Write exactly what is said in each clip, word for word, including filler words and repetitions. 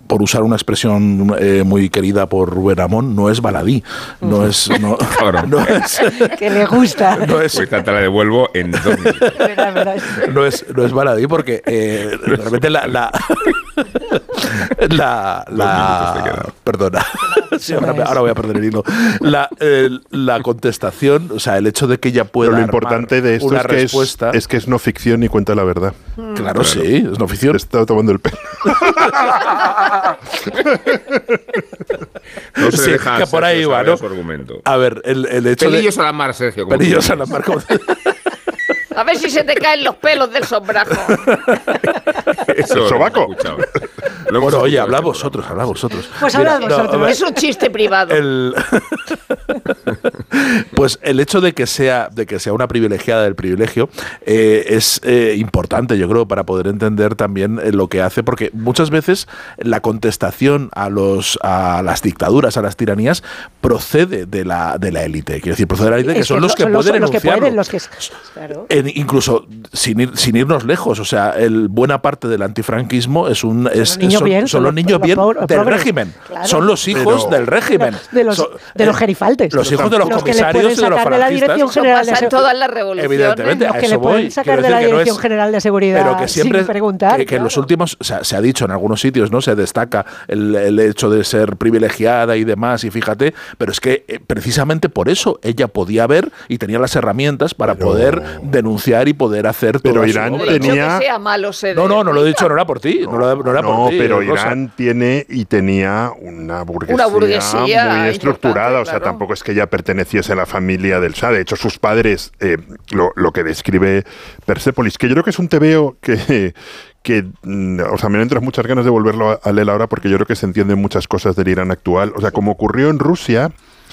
por usar una expresión eh, muy querida por Rubén Amón, no es baladí, no es... No, claro. no es que le gusta. No es, pues te la devuelvo en dos minutos. No es, no es baladí porque eh, realmente la... la La, la perdona, sí, ahora, ahora voy a perder el hilo. La, eh, la contestación, o sea, el hecho de que ella pueda. Pero lo importante de esto una es que respuesta, es, es que es no ficción y cuenta la verdad. Claro, claro. Sí, es no ficción. Te está tomando el pelo. No se sí, deja que por ahí va, ¿no? A ver, el, el hecho Pelillos de. a la mar, Sergio. Pelillos a la mar. Como... A ver si se te caen los pelos del sombrajo. Eso, ¿el sobaco? Bueno, oye, habla vosotros, habla vosotros. Pues habla vosotros. No, es un chiste privado. El... Pues el hecho de que sea, de que sea una privilegiada del privilegio eh, es eh, importante, yo creo, para poder entender también eh, lo que hace, porque muchas veces la contestación a los a las dictaduras, a las tiranías, procede de la de la élite. Quiero decir, procede de la élite, que son los que son pueden los, los enunciarlo. Que pueden, los que, claro. En, incluso sin ir, sin irnos lejos, o sea, el, buena parte del antifranquismo es un es, son, niños son, bien, son los niños bien los del pobres, régimen, claro. Son los hijos Pero, del régimen, de los, son, de los eh, gerifaltes, los hijos de los, los comisarios y de los falangistas. De la Dirección General de Seguridad. Todas las revoluciones. Evidentemente, los a que eso le pueden voy. sacar Quiero de la decir que Dirección no es, General de Seguridad pero que siempre sin preguntar. Que, que claro. en los últimos, o sea, se ha dicho en algunos sitios, ¿no? Se destaca el, el hecho de ser privilegiada y demás, y fíjate, pero es que eh, precisamente por eso ella podía ver y tenía las herramientas para pero, poder denunciar y poder hacer todo. Pero Irán tenía... Que sea malo ser no, no, no lo he dicho, no era por ti. No, no, no era no por ti, pero Rosa. Irán tiene y tenía una burguesía, una burguesía muy estructurada, o sea, claro. tampoco es que ella perteneciese a la familia del Shah. De hecho, sus padres, eh, lo, lo que describe Persépolis, que yo creo que es un tebeo que... que, o sea, me entran muchas ganas de volverlo a, a leer ahora porque yo creo que se entienden muchas cosas del Irán actual. O sea, como ocurrió en Rusia,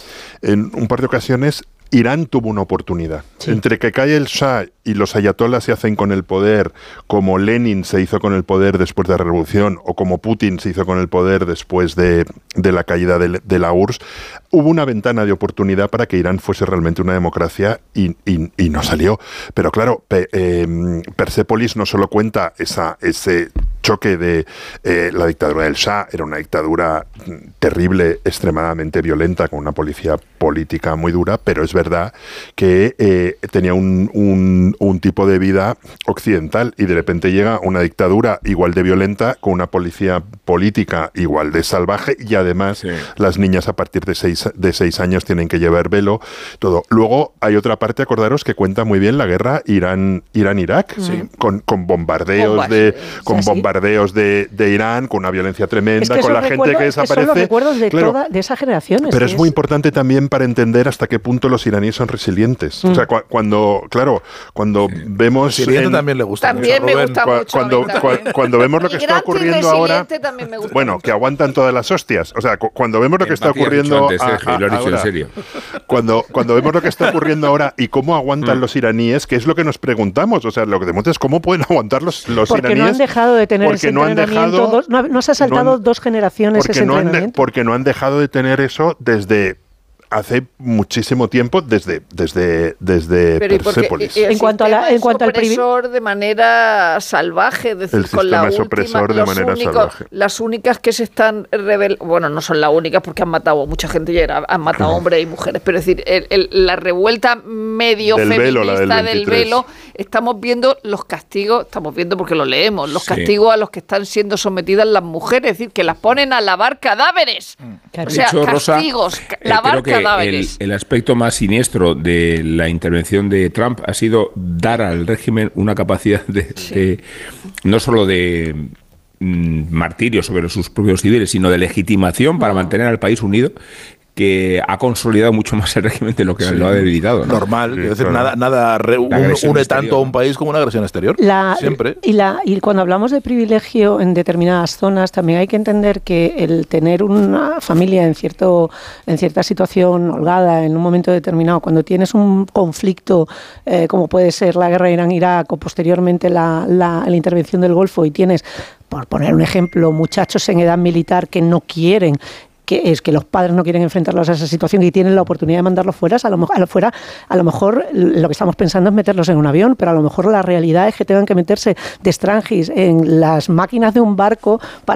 en un par de ocasiones, Irán tuvo una oportunidad. Sí. Entre que cae el Shah y los ayatolás se hacen con el poder, como Lenin se hizo con el poder después de la revolución, o como Putin se hizo con el poder después de, de la caída de, de la U R S S, hubo una ventana de oportunidad para que Irán fuese realmente una democracia y, y, y no salió. Pero claro, pe, eh, Persépolis no solo cuenta esa, ese choque de eh, la dictadura del Shah, era una dictadura terrible, extremadamente violenta, con una policía política muy dura, pero es verdad que eh, tenía un, un, un tipo de vida occidental y de repente llega una dictadura igual de violenta, con una policía política igual de salvaje y además sí. Las niñas a partir de seis, de seis años tienen que llevar velo, todo. Luego hay otra parte, acordaros, que cuenta muy bien la guerra Irán, Irán-Irak, sí. con, con bombardeos Bombas, de... Con sí, bombardeos De, de Irán, con una violencia tremenda, es que con la recuerdo, gente que desaparece. Son los recuerdos de, claro, toda, de esa generación. Pero es, es muy importante también para entender hasta qué punto los iraníes son resilientes. Mm. O sea, cu cuando, claro, cuando sí. vemos... En, también le gusta También mucho, me gusta cu mucho. Cuando, cu cuando vemos lo que está ocurriendo ahora... Bueno, mucho. que aguantan todas las hostias. O sea, cu cuando vemos lo que está ocurriendo antes, Sergio, a, a, lo he dicho ahora, en serio. Cuando, cuando vemos lo que está ocurriendo ahora y cómo aguantan mm. los iraníes, que es lo que nos preguntamos. O sea, lo que demuestra es cómo pueden aguantar los, los porque iraníes. No han dejado de tener ese no entrenamiento. Dos, no, no se ha saltado no han, dos generaciones ese no entrenamiento. Han de, porque no han dejado de tener eso desde hace muchísimo tiempo, desde desde desde Pero Persépolis. Y el en cuanto a la, en cuanto al privilegio de manera salvaje, es decir, el con la es última, de los manera únicos, salvaje. Las únicas que se están rebelando, bueno, no son las únicas porque han matado a mucha gente ya, han matado no. hombres y mujeres, pero es decir, el, el, la revuelta medio del feminista velo, del, del velo, estamos viendo los castigos, estamos viendo porque lo leemos, los sí. castigos a los que están siendo sometidas las mujeres, es decir, que las ponen a lavar cadáveres. Claro. O sea, hecho, castigos, Rosa, lavar eh, que cadáveres. El, el aspecto más siniestro de la intervención de Trump ha sido dar al régimen una capacidad de, sí. de no solo de mm, martirio sobre sus propios civiles, sino de legitimación para no. mantener al país unido, que ha consolidado mucho más el régimen de lo que sí. lo ha debilitado, ¿no? Normal, sí, es decir, claro. nada, nada re, un, une exterior, tanto a un país como una agresión exterior. La, Siempre. Y, la, y cuando hablamos de privilegio en determinadas zonas, también hay que entender que el tener una familia en cierto en cierta situación holgada, en un momento determinado, cuando tienes un conflicto eh, como puede ser la guerra Irán-Irak o posteriormente la, la, la intervención del Golfo y tienes, por poner un ejemplo, muchachos en edad militar que no quieren, que es que los padres no quieren enfrentarlos a esa situación y tienen la oportunidad de mandarlos fuera, a lo, a lo fuera, a lo mejor lo que estamos pensando es meterlos en un avión, pero a lo mejor la realidad es que tengan que meterse de extranjis en las máquinas de un barco para